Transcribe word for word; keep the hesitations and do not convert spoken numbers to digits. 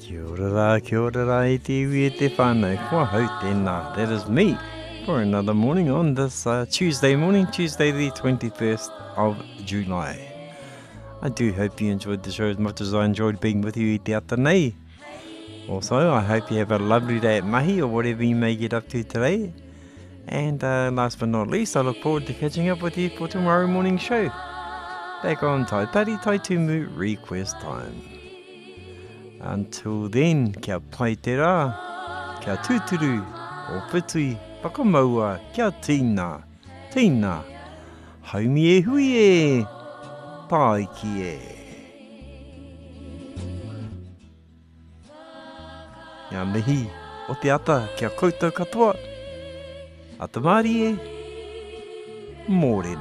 Kia ora rā, kia ora rā, e te iwi e te whānau. Kua hau tēnā. That is me for another morning on this uh, Tuesday morning, Tuesday the twenty-first of July. I do hope you enjoyed the show as much as I enjoyed being with you i te ata nei. Also, I hope you have a lovely day at mahi or whatever you may get up to today. And uh, last but not least, I look forward to catching up with you for tomorrow morning's show. Back on Tai Pari Tai Tumu Request Time. Until then, kia pai te rā, kia tūturu, o pitui, whakamaua, kia tīna, tīna, haumi e hui e, pai ki e. Ngā mihi, o te ata, kia koutou katoa, ata mārie, mōrena.